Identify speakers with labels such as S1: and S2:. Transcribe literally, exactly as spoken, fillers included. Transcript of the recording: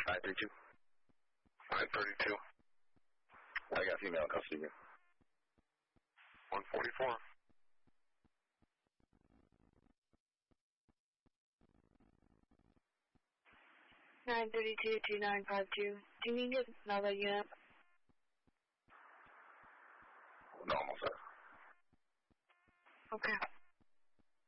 S1: nine three two.
S2: nine thirty-two.
S1: I got female in custody here.
S2: one forty-four.
S3: nine thirty-two two nine five two. Do you need another unit?
S1: No, almost there.
S3: Okay.